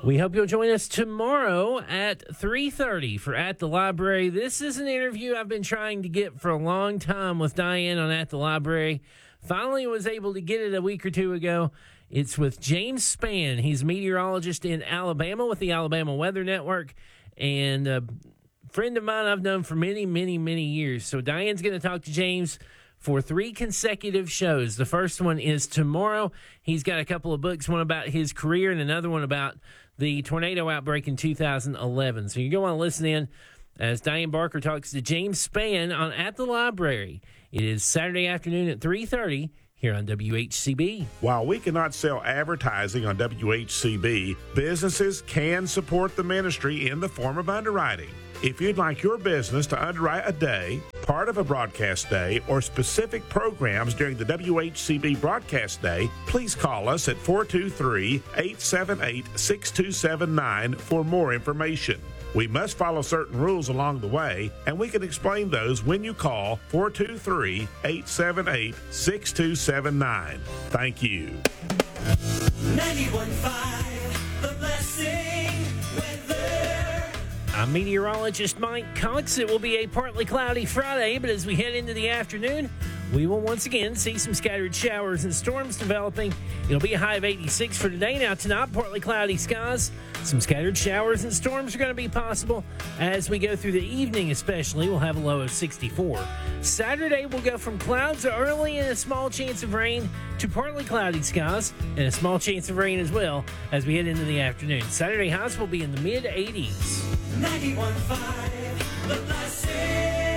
We hope you'll join us tomorrow at 3:30 for At the Library. This is an interview I've been trying to get for a long time with Diane on At the Library. Finally was able to get it a week or two ago. It's with James Spann. He's a meteorologist in Alabama with the Alabama Weather Network and a friend of mine I've known for many, many, many years. So Diane's going to talk to James for 3 consecutive shows. The first one is tomorrow. He's got a couple of books, one about his career and another one about the tornado outbreak in 2011. So you're going to want to listen in as Diane Barker talks to James Spann on At the Library. It is Saturday afternoon at 3:30 here on WHCB. While we cannot sell advertising on WHCB, businesses can support the ministry in the form of underwriting. If you'd like your business to underwrite a day, part of a broadcast day, or specific programs during the WHCB broadcast day, please call us at 423-878-6279 for more information. We must follow certain rules along the way, and we can explain those when you call 423-878-6279. Thank you. 91.5, The Blessing Weather. I'm meteorologist Mike Cox. It will be a partly cloudy Friday, but as we head into the afternoon, we will once again see some scattered showers and storms developing. It'll be a high of 86 for today. Now tonight, partly cloudy skies. Some scattered showers and storms are going to be possible as we go through the evening especially. We'll have a low of 64. Saturday, we'll go from clouds early and a small chance of rain to partly cloudy skies and a small chance of rain as well as we head into the afternoon. Saturday highs will be in the mid-80s. 91.5, The Blessing.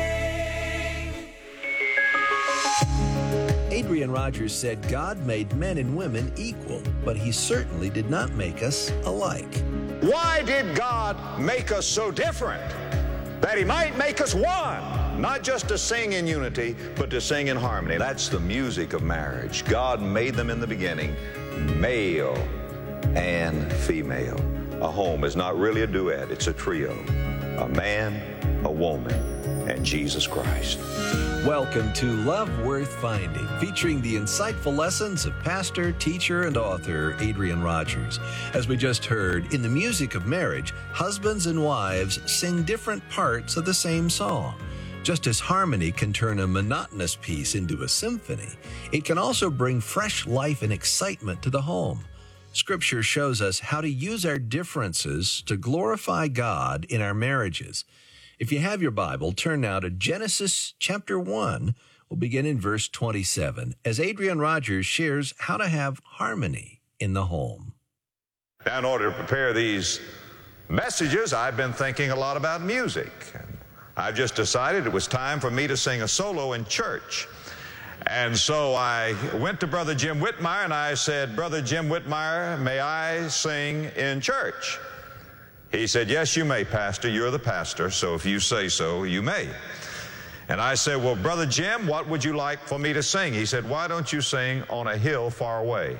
Adrian Rogers said God made men and women equal, but he certainly did not make us alike. Why did God make us so different? That he might make us one, not just to sing in unity, but to sing in harmony. That's the music of marriage. God made them in the beginning, male and female. A home is not really a duet, it's a trio. A man, a woman, and Jesus Christ. Welcome to Love Worth Finding, featuring the insightful lessons of pastor, teacher, and author Adrian Rogers. As we just heard, in the music of marriage, husbands and wives sing different parts of the same song. Just as harmony can turn a monotonous piece into a symphony, it can also bring fresh life and excitement to the home. Scripture shows us how to use our differences to glorify God in our marriages. If you have your Bible, turn now to Genesis chapter 1. We'll begin in verse 27 as Adrian Rogers shares how to have harmony in the home. Now, in order to prepare these messages, I've been thinking a lot about music. I've just decided it was time for me to sing a solo in church. And so I went to Brother Jim Whitmire and I said, Brother Jim Whitmire, may I sing in church? He said, yes, you may, Pastor. You're the pastor, so if you say so, you may. And I said, well, Brother Jim, what would you like for me to sing? He said, why don't you sing On a Hill Far Away?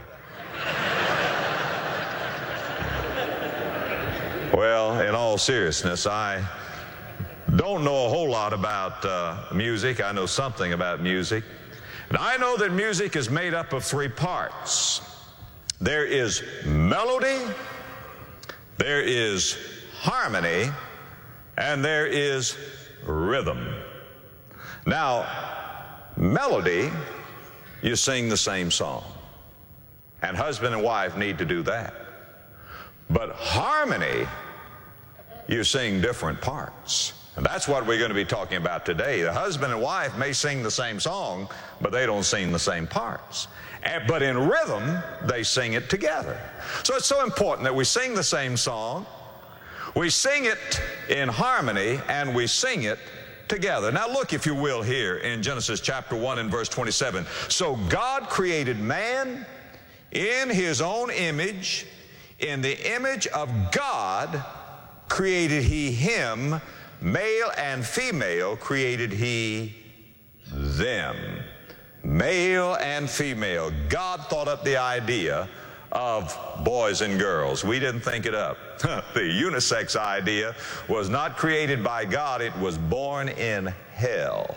Well, in all seriousness, I don't know a whole lot about music. I know something about music. And I know that music is made up of 3 parts. There is melody, there is harmony, and there is rhythm. Now, melody, you sing the same song. And husband and wife need to do that. But harmony, you sing different parts. And that's what we're going to be talking about today. The husband and wife may sing the same song, but they don't sing the same parts. But in rhythm, they sing it together. So it's so important that we sing the same song, we sing it in harmony, and we sing it together. Now look, if you will, here in Genesis chapter 1 and verse 27. So God created man in his own image. In the image of God created he him. Male and female created he them. Male and female. God thought up the idea of boys and girls. We didn't think it up. The unisex idea was not created by God. It was born in hell.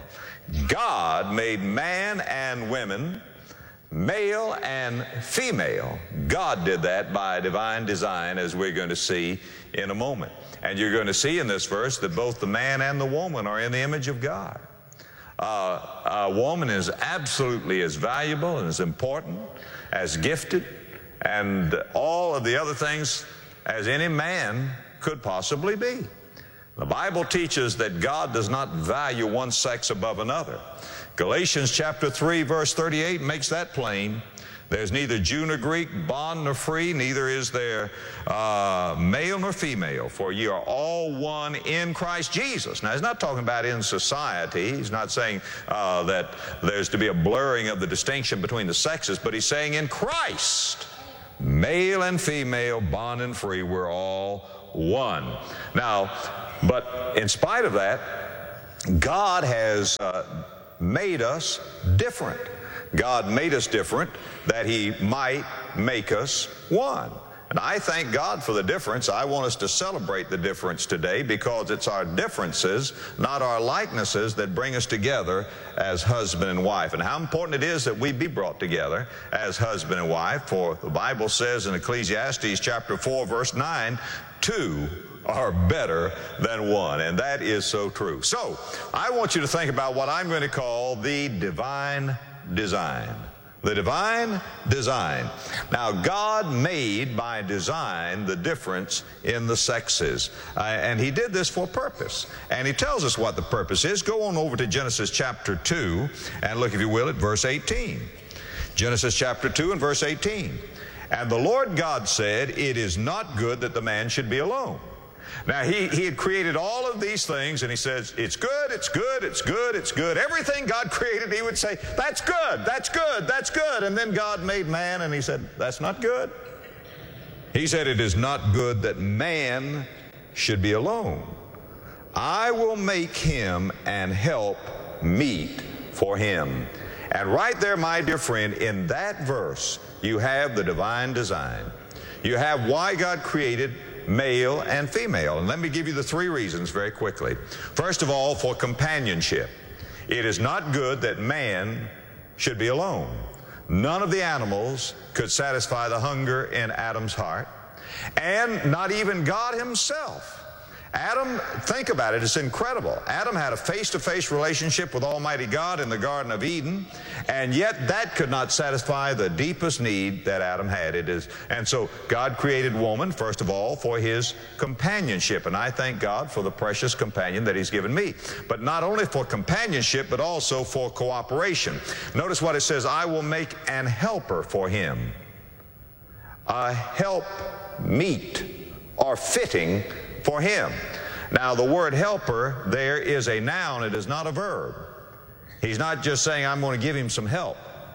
God made man and women, male and female. God did that by divine design, as we're going to see in a moment. And you're going to see in this verse that both the man and the woman are in the image of God. A woman is absolutely as valuable and as important, as gifted, and all of the other things as any man could possibly be. The Bible teaches that God does not value one sex above another. Galatians chapter 3, verse 38 makes that plain. There's neither Jew nor Greek, bond nor free, neither is there male nor female, for ye are all one in Christ Jesus. Now, he's not talking about in society. He's not saying that there's to be a blurring of the distinction between the sexes, but he's saying in Christ, male and female, bond and free, we're all one. Now, but in spite of that, God has made us different. God made us different that He might make us one. And I thank God for the difference. I want us to celebrate the difference today, because it's our differences, not our likenesses, that bring us together as husband and wife. And how important it is that we be brought together as husband and wife. For the Bible says in Ecclesiastes chapter 4, verse 9, 2 are better than one. And that is so true. So I want you to think about what I'm going to call the divine design. The divine design. Now, God made by design the difference in the sexes. And He did this for a purpose. And He tells us what the purpose is. Go on over to Genesis chapter 2 and look, if you will, at verse 18. Genesis chapter 2 and verse 18. And the Lord God said, it is not good that the man should be alone. Now, he had created all of these things, and He says, it's good, it's good, it's good, it's good. Everything God created, He would say, that's good, that's good, that's good. And then God made man, and He said, that's not good. He said, it is not good that man should be alone. I will make him an help meet for him. And right there, my dear friend, in that verse, you have the divine design. You have why God created male and female. And let me give you the three reasons very quickly. First of all, for companionship. It is not good that man should be alone. None of the animals could satisfy the hunger in Adam's heart, and not even God Himself. Adam, think about it, it's incredible. Adam had a face-to-face relationship with Almighty God in the Garden of Eden, and yet that could not satisfy the deepest need that Adam had. And so God created woman, first of all, for his companionship, and I thank God for the precious companion that He's given me. But not only for companionship, but also for cooperation. Notice what it says, I will make an helper for him. A help meet, or fitting, for him. Now, the word helper there is a noun. It is not a verb. He's not just saying, I'm going to give him some help.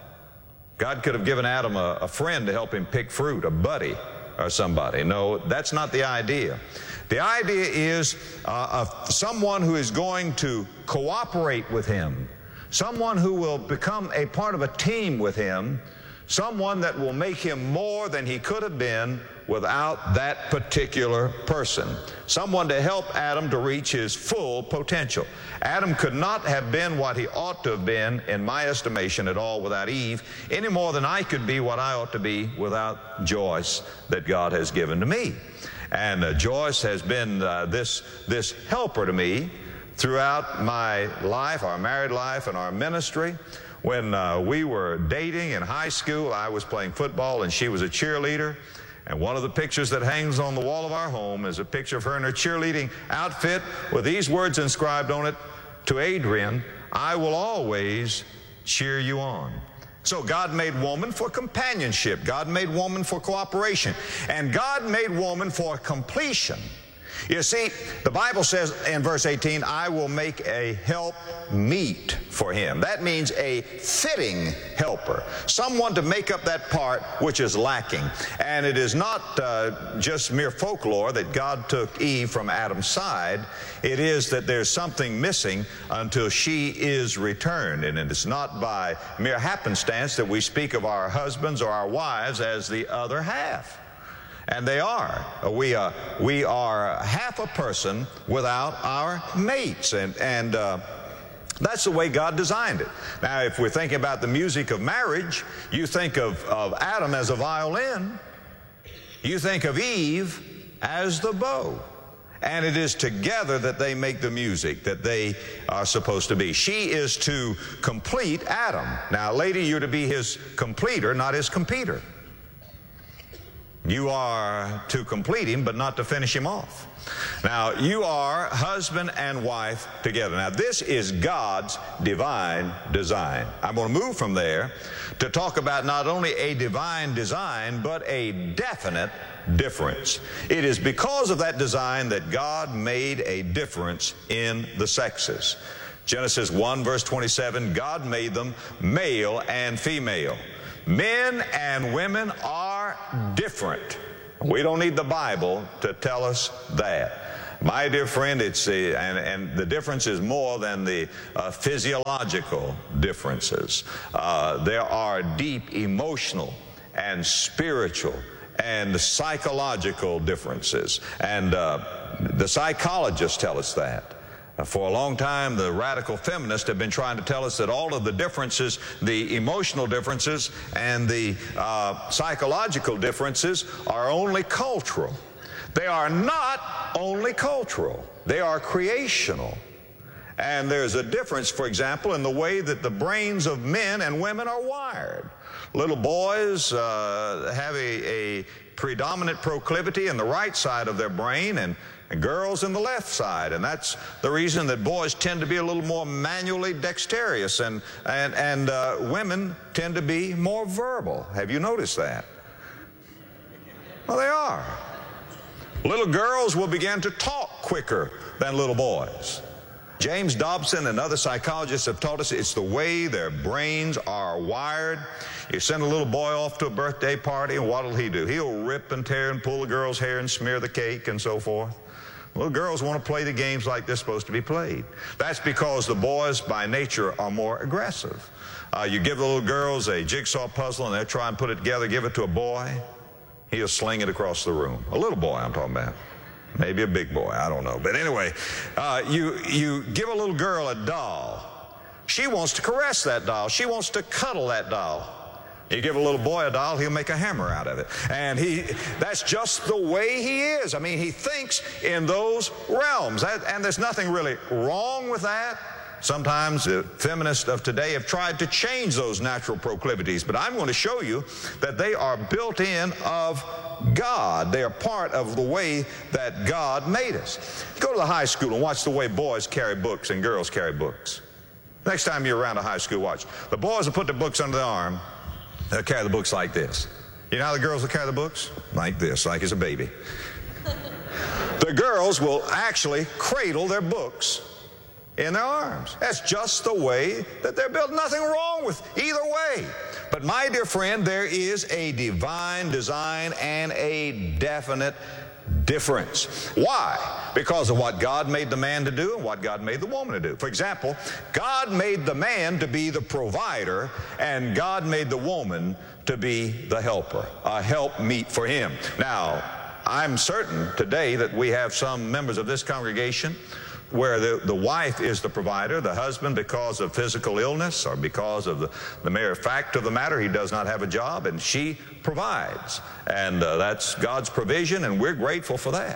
God could have given Adam a friend to help him pick fruit, a buddy or somebody. No, that's not the idea. The idea is someone who is going to cooperate with him, someone who will become a part of a team with him, someone that will make him more than he could have been without that particular person. Someone to help Adam to reach his full potential. Adam could not have been what he ought to have been, in my estimation, at all without Eve, any more than I could be what I ought to be without Joyce that God has given to me. And Joyce has been this helper to me throughout my life, our married life and our ministry. When we were dating in high school, I was playing football and she was a cheerleader. And one of the pictures that hangs on the wall of our home is a picture of her in her cheerleading outfit with these words inscribed on it, to Adrian, I will always cheer you on. So God made woman for companionship. God made woman for cooperation. And God made woman for completion. You see, the Bible says in verse 18, I will make a help meet for him. That means a fitting helper, someone to make up that part which is lacking. And it is not just mere folklore that God took Eve from Adam's side. It is that there's something missing until she is returned. And it's not by mere happenstance that we speak of our husbands or our wives as the other half. And they are. We are half a person without our mates. And that's the way God designed it. Now, if we're thinking about the music of marriage, you think of Adam as a violin, You think of Eve as the bow. And it is together that they make the music that they are supposed to be. She is to complete Adam. Now, lady, you're to be his completer, not his competitor. You are to complete him, but not to finish him off. Now, you are husband and wife together. Now, this is God's divine design. I'm going to move from there to talk about not only a divine design, but a definite difference. It is because of that design that God made a difference in the sexes. Genesis 1, verse 27, God made them male and female. Men and women are different. We don't need the Bible to tell us that. My dear friend, and the difference is more than the physiological differences. There are deep emotional and spiritual and psychological differences. And the psychologists tell us that. For a long time, the radical feminists have been trying to tell us that all of the differences, the emotional differences and the psychological differences are only cultural. They are not only cultural. They are creational. And there's a difference, for example, in the way that the brains of men and women are wired. Little boys have a predominant proclivity in the right side of their brain, and girls in the left side. And that's the reason that boys tend to be a little more manually dexterous, and women tend to be more verbal. Have you noticed that? Well, they are. Little girls will begin to talk quicker than little boys. James Dobson and other psychologists have taught us it's the way their brains are wired. You send a little boy off to a birthday party, and what'll he do? He'll rip and tear and pull the girl's hair and smear the cake and so forth. Well, girls want to play the games like they're supposed to be played. That's because the boys, by nature, are more aggressive. You give the little girls a jigsaw puzzle, and they'll try and put it together. Give it to a boy, he'll sling it across the room. A little boy, I'm talking about. Maybe a big boy, I don't know. But anyway, you give a little girl a doll. She wants to caress that doll. She wants to cuddle that doll. You give a little boy a doll, he'll make a hammer out of it. And that's just the way he is. I mean, he thinks in those realms. And there's nothing really wrong with that. Sometimes the feminists of today have tried to change those natural proclivities. But I'm going to show you that they are built in of God. They are part of the way that God made us. Go to the high school and watch the way boys carry books and girls carry books. Next time you're around a high school, watch. The boys will put their books under their arm. They'll carry the books like this. You know how the girls will carry the books? Like this, like it's a baby. The girls will actually cradle their books in their arms. That's just the way that they're built. Nothing wrong with either way. But my dear friend, there is a divine design and a definite difference. Why? Because of what God made the man to do and what God made the woman to do. For example, God made the man to be the provider, and God made the woman to be the helper, a helpmeet for him. Now, I'm certain today that we have some members of this congregation where the wife is the provider, the husband, because of physical illness or because of the mere fact of the matter, he does not have a job, and she provides. And that's God's provision, and we're grateful for that.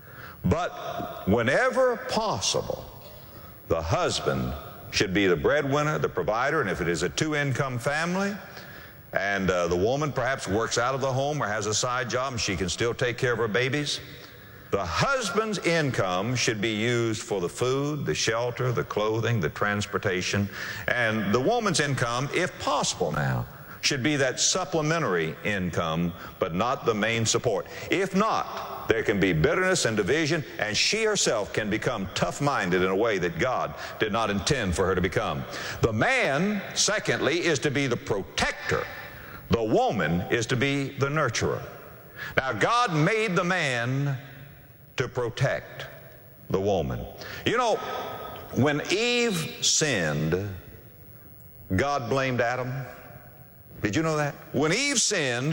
But whenever possible, the husband should be the breadwinner, the provider, and if it is a two-income family, and the woman perhaps works out of the home or has a side job and she can still take care of her babies, the husband's income should be used for the food, the shelter, the clothing, the transportation, and the woman's income, if possible now, should be that supplementary income, but not the main support. If not, there can be bitterness and division, and she herself can become tough-minded in a way that God did not intend for her to become. The man, secondly, is to be the protector. The woman is to be the nurturer. Now, God made the man to protect the woman. You know, when Eve sinned, God blamed Adam. Did you know that? When Eve sinned,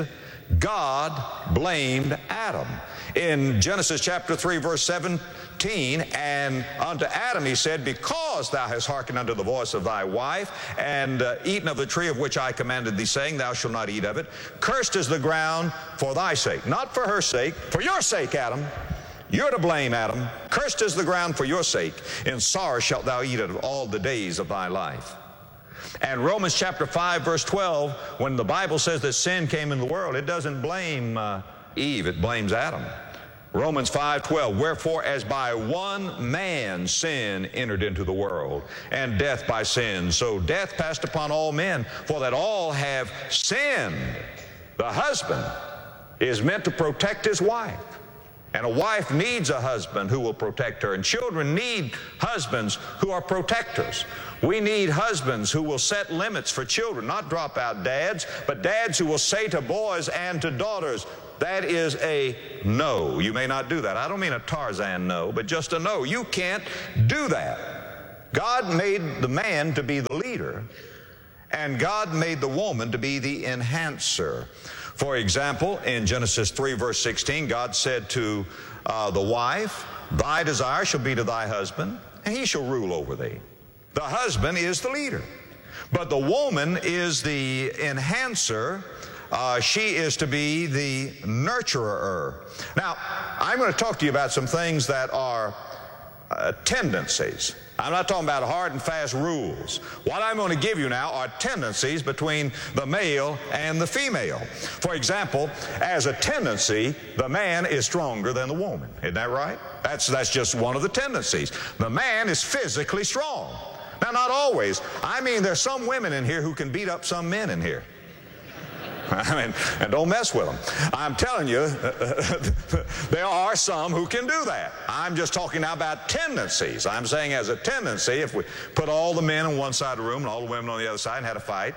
God blamed Adam. In Genesis chapter 3, verse 17, and unto Adam he said, because thou hast hearkened unto the voice of thy wife, and eaten of the tree of which I commanded thee, saying, thou shalt not eat of it, cursed is the ground for thy sake. Not for her sake, for your sake, Adam. You're to blame, Adam. Cursed is the ground for your sake. In sorrow shalt thou eat of all the days of thy life. And Romans chapter 5, verse 12, when the Bible says that sin came into the world, it doesn't blame Eve, it blames Adam. Romans 5:12, wherefore as by one man sin entered into the world, and death by sin, so death passed upon all men, for that all have sinned. The husband is meant to protect his wife. And a wife needs a husband who will protect her. And children need husbands who are protectors. We need husbands who will set limits for children, not dropout dads, but dads who will say to boys and to daughters, that is a no. You may not do that. I don't mean a Tarzan no, but just a no. You can't do that. God made the man to be the leader, and God made the woman to be the enhancer. For example, in Genesis 3, verse 16, God said to the wife, thy desire shall be to thy husband, and he shall rule over thee. The husband is the leader, but the woman is the enhancer. She is to be the nurturer. Now, I'm going to talk to you about some things that are tendencies. I'm not talking about hard and fast rules. What I'm going to give you now are tendencies between the male and the female. For example, as a tendency, the man is stronger than the woman. Isn't that right? That's just one of the tendencies. The man is physically strong. Now, not always. I mean, there's some women in here who can beat up some men in here. I mean, and don't mess with them. I'm telling you, there are some who can do that. I'm just talking now about tendencies. I'm saying as a tendency, if we put all the men on one side of the room and all the women on the other side and had a fight.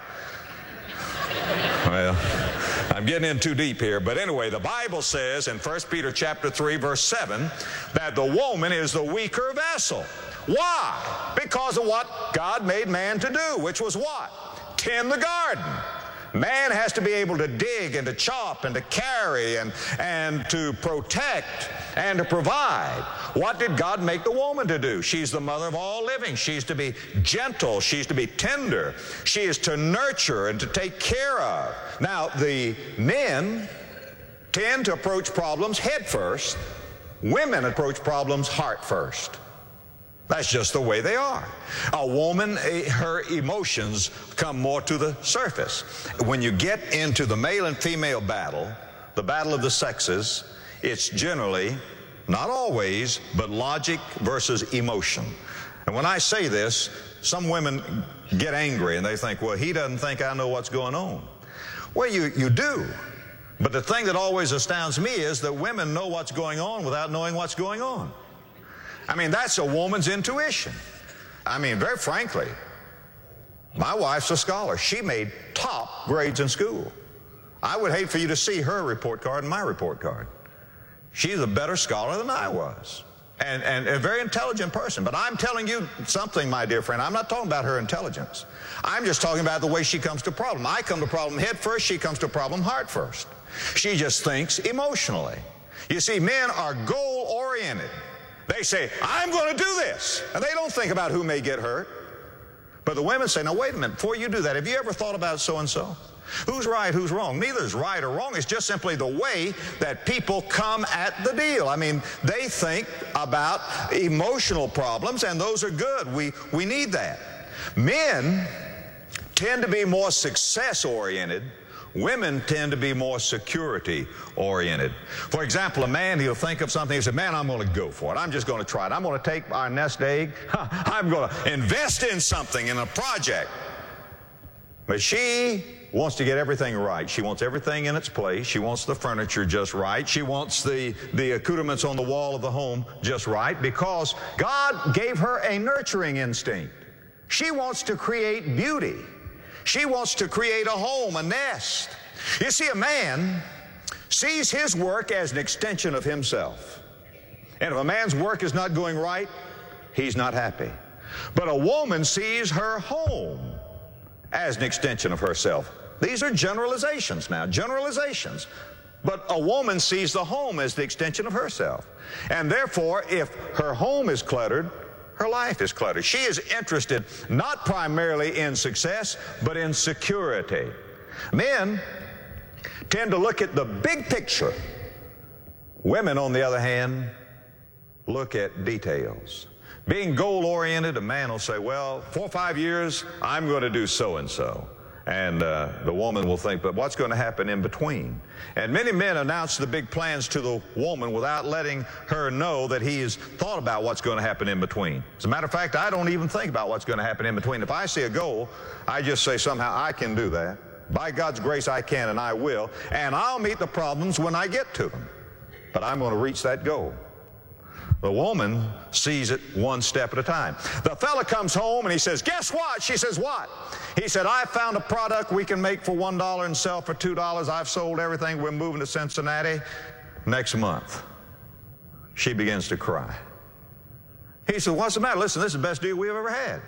Well, I'm getting in too deep here. But anyway, the Bible says in 1 Peter chapter 3, verse 7, that the woman is the weaker vessel. Why? Because of what God made man to do, which was what? Tend the garden. Man has to be able to dig and to chop and to carry and to protect and to provide. What did God make the woman to do? She's the mother of all living. She's to be gentle. She's to be tender. She is to nurture and to take care of. Now, the men tend to approach problems head first. Women approach problems heart first. That's just the way they are. A woman, her emotions come more to the surface. When you get into the male and female battle, the battle of the sexes, it's generally, not always, but logic versus emotion. And when I say this, some women get angry and they think, well, he doesn't think I know what's going on. Well, you do. But the thing that always astounds me is that women know what's going on without knowing what's going on. I mean, that's a woman's intuition. I mean, very frankly, my wife's a scholar. She made top grades in school. I would hate for you to see her report card and my report card. She's a better scholar than I was, and a very intelligent person. But I'm telling you something, my dear friend. I'm not talking about her intelligence. I'm just talking about the way she comes to problem. I come to problem head first. She comes to problem heart first. She just thinks emotionally. You see, men are goal-oriented. They say, I'm going to do this. And they don't think about who may get hurt. But the women say, now, wait a minute, before you do that, have you ever thought about so-and-so? Who's right, who's wrong? Neither is right or wrong. It's just simply the way that people come at the deal. I mean, they think about emotional problems, and those are good. We need that. Men tend to be more success-oriented. Women tend to be more security-oriented. For example, a man, he'll think of something, he'll say, man, I'm going to go for it. I'm just going to try it. I'm going to take our nest egg. I'm going to invest in something, in a project. But she wants to get everything right. She wants everything in its place. She wants the furniture just right. She wants the accoutrements on the wall of the home just right, because God gave her a nurturing instinct. She wants to create beauty. She wants to create a home, a nest. You see, a man sees his work as an extension of himself. And if a man's work is not going right, he's not happy. But a woman sees her home as an extension of herself. These are generalizations now, generalizations. But a woman sees the home as the extension of herself. And therefore, if her home is cluttered, her life is cluttered. She is interested not primarily in success, but in security. Men tend to look at the big picture. Women, on the other hand, look at details. Being goal-oriented, a man will say, well, 4 or 5 years, I'm going to do so-and-so. And the woman will think, but what's going to happen in between? And many men announce the big plans to the woman without letting her know that he has thought about what's going to happen in between. As a matter of fact, I don't even think about what's going to happen in between. If I see a goal, I just say somehow I can do that. By God's grace, I can and I will. And I'll meet the problems when I get to them. But I'm going to reach that goal. The woman sees it one step at a time. The fella comes home and he says, guess what? She says, what? He said, I found a product we can make for $1 and sell for $2. I've sold everything. We're moving to Cincinnati next month. She begins to cry. He said, what's the matter? Listen, this is the best deal we've ever had.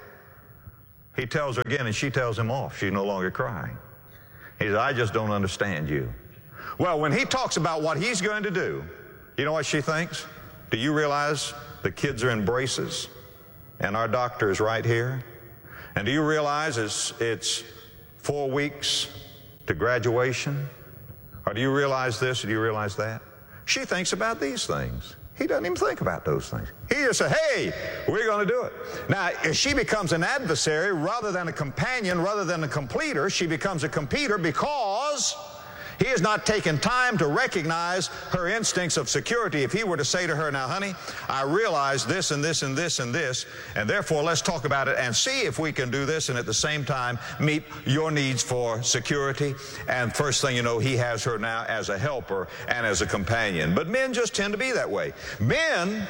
He tells her again and she tells him off. She's no longer crying. He said, I just don't understand you. Well, when he talks about what he's going to do, you know what she thinks? Do you realize the kids are in braces and our doctor is right here? And do you realize it's 4 weeks to graduation? Or do you realize this or do you realize that? She thinks about these things. He doesn't even think about those things. He just says, hey, we're going to do it. Now, if she becomes an adversary rather than a companion, rather than a completer, she becomes a competitor because he has not taken time to recognize her instincts of security. If he were to say to her, now, honey, I realize this and this and this and this, and therefore let's talk about it and see if we can do this and at the same time meet your needs for security. And first thing you know, he has her now as a helper and as a companion. But men just tend to be that way. Men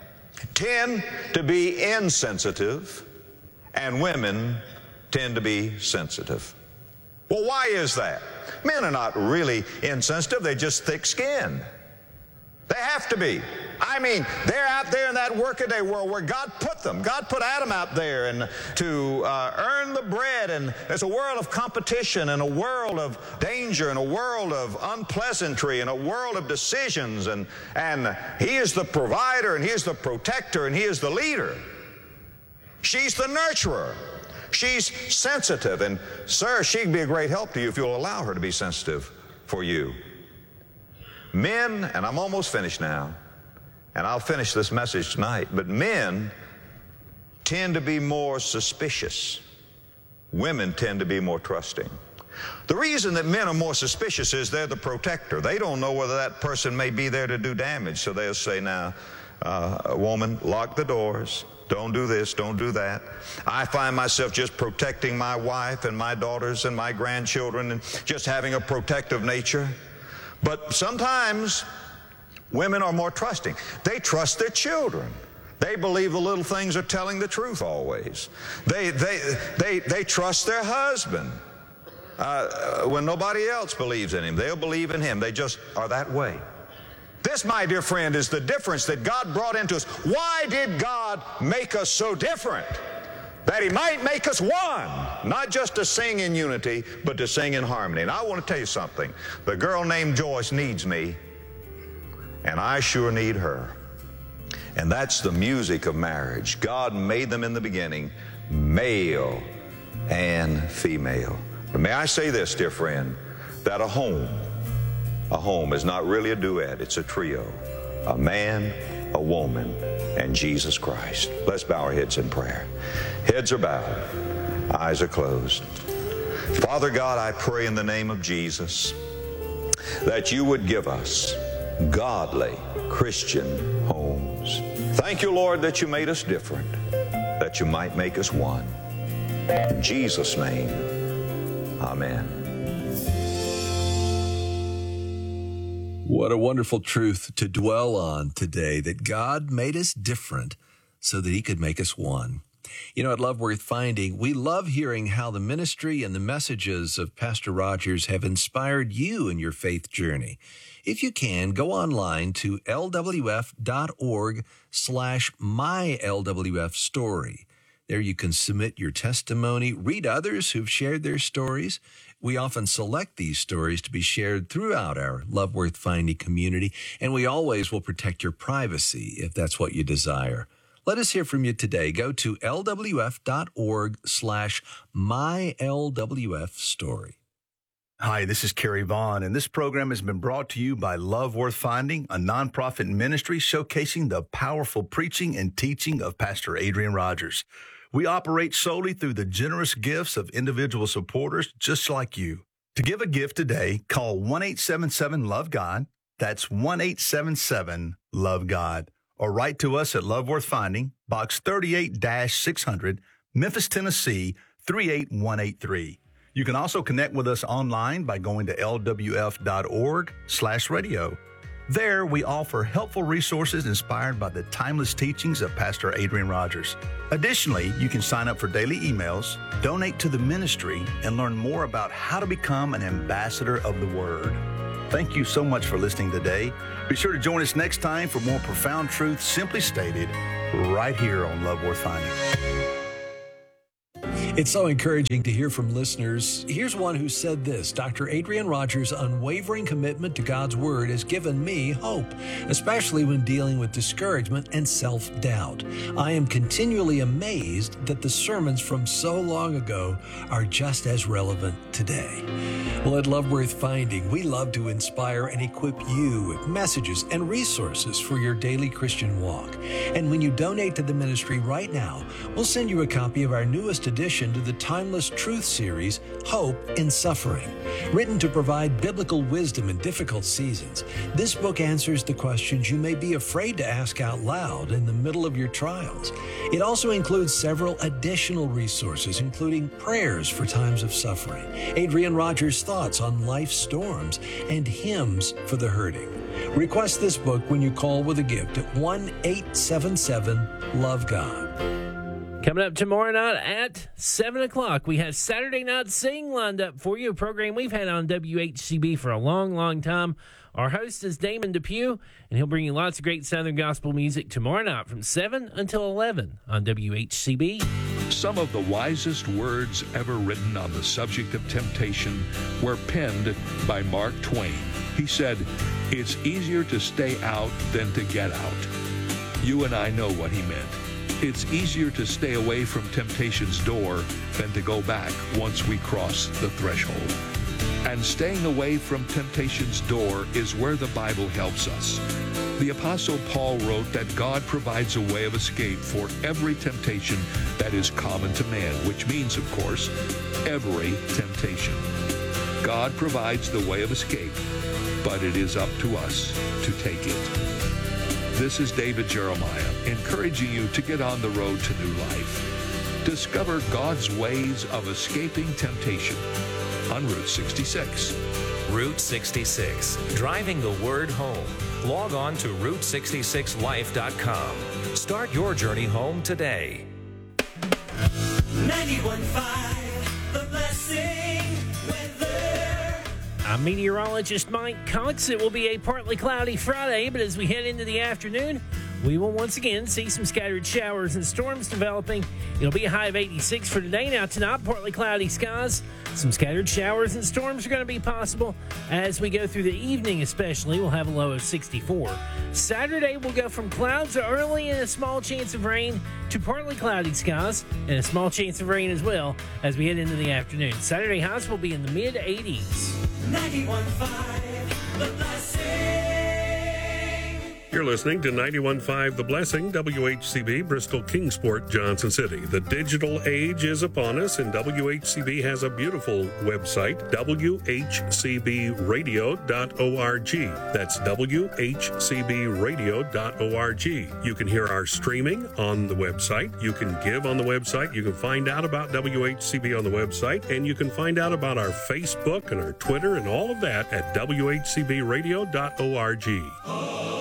tend to be insensitive, and women tend to be sensitive. Well, why is that? Men are not really insensitive. They're just thick-skinned. They have to be. I mean, they're out there in that workaday world where God put them. God put Adam out there and to earn the bread. And there's a world of competition and a world of danger and a world of unpleasantry and a world of decisions. And he is the provider and he is the protector and he is the leader. She's the nurturer. She's sensitive, and sir, she'd be a great help to you if you'll allow her to be sensitive for you. Men, and I'm almost finished now, and I'll finish this message tonight, but men tend to be more suspicious. Women tend to be more trusting. The reason that men are more suspicious is they're the protector. They don't know whether that person may be there to do damage, so they'll say, now, woman, lock the doors. Don't do this, don't do that. I find myself just protecting my wife and my daughters and my grandchildren and just having a protective nature. But sometimes women are more trusting. They trust their children. They believe the little things are telling the truth always. They trust their husband. When nobody else believes in him, they'll believe in him. They just are that way. This, my dear friend, is the difference that God brought into us. Why did God make us so different? That he might make us one, not just to sing in unity, but to sing in harmony. And I want to tell you something. The girl named Joyce needs me, and I sure need her. And that's the music of marriage. God made them in the beginning, male and female. But may I say this, dear friend, that a home is not really a duet, it's a trio. A man, a woman, and Jesus Christ. Let's bow our heads in prayer. Heads are bowed, eyes are closed. Father God, I pray in the name of Jesus that you would give us godly Christian homes. Thank you, Lord, that you made us different, that you might make us one. In Jesus' name, amen. What a wonderful truth to dwell on today, that God made us different so that he could make us one. You know, at Love Worth Finding, we love hearing how the ministry and the messages of Pastor Rogers have inspired you in your faith journey. If you can, go online to lwf.org/mylwfstory. There you can submit your testimony, read others who've shared their stories. We often select these stories to be shared throughout our Love Worth Finding community, and we always will protect your privacy if that's what you desire. Let us hear from you today. Go to lwf.org/mylwfstory. Hi, this is Kerry Vaughn, and this program has been brought to you by Love Worth Finding, a nonprofit ministry showcasing the powerful preaching and teaching of Pastor Adrian Rogers. We operate solely through the generous gifts of individual supporters just like you. To give a gift today, call 1-877-LOVE-GOD. That's 1-877-LOVE-GOD. Or write to us at Love Worth Finding, Box 38-600, Memphis, Tennessee, 38183. You can also connect with us online by going to lwf.org/radio. There, we offer helpful resources inspired by the timeless teachings of Pastor Adrian Rogers. Additionally, you can sign up for daily emails, donate to the ministry, and learn more about how to become an ambassador of the Word. Thank you so much for listening today. Be sure to join us next time for more profound truth simply stated right here on Love Worth Finding. It's so encouraging to hear from listeners. Here's one who said this: Dr. Adrian Rogers' unwavering commitment to God's Word has given me hope, especially when dealing with discouragement and self-doubt. I am continually amazed that the sermons from so long ago are just as relevant today. Well, at Love Worth Finding, we love to inspire and equip you with messages and resources for your daily Christian walk. And when you donate to the ministry right now, we'll send you a copy of our newest edition to the Timeless Truth series, Hope in Suffering. Written to provide biblical wisdom in difficult seasons, this book answers the questions you may be afraid to ask out loud in the middle of your trials. It also includes several additional resources, including prayers for times of suffering, Adrian Rogers' thoughts on life's storms, and hymns for the hurting. Request this book when you call with a gift at 1-877-LOVE-GOD. Coming up tomorrow night at 7 o'clock, we have Saturday Night Sing lined up for you, a program we've had on WHCB for a long, long time. Our host is Damon Depew, and he'll bring you lots of great Southern gospel music tomorrow night from 7 until 11 on WHCB. Some of the wisest words ever written on the subject of temptation were penned by Mark Twain. He said, "It's easier to stay out than to get out." You and I know what he meant. It's easier to stay away from temptation's door than to go back once we cross the threshold. And staying away from temptation's door is where the Bible helps us. The Apostle Paul wrote that God provides a way of escape for every temptation that is common to man, which means, of course, every temptation. God provides the way of escape, but it is up to us to take it. This is David Jeremiah, encouraging you to get on the road to new life. Discover God's ways of escaping temptation on Route 66. Route 66, driving the word home. Log on to Route66Life.com. Start your journey home today. 91.5, The Blessing Weather. I'm meteorologist Mike Cox. It will be a partly cloudy Friday, but as we head into the afternoon, we will once again see some scattered showers and storms developing. It'll be a high of 86 for today. Now tonight, partly cloudy skies. Some scattered showers and storms are going to be possible as we go through the evening especially. We'll have a low of 64. Saturday, we'll go from clouds early and a small chance of rain to partly cloudy skies and a small chance of rain as well as we head into the afternoon. Saturday highs will be in the mid-80s. 91.5, The Blessing. You're listening to 91.5 The Blessing, WHCB, Bristol, Kingsport, Johnson City. The digital age is upon us, and WHCB has a beautiful website, WHCBradio.org. That's WHCBradio.org. You can hear our streaming on the website. You can give on the website. You can find out about WHCB on the website, and you can find out about our Facebook and our Twitter and all of that at WHCBradio.org.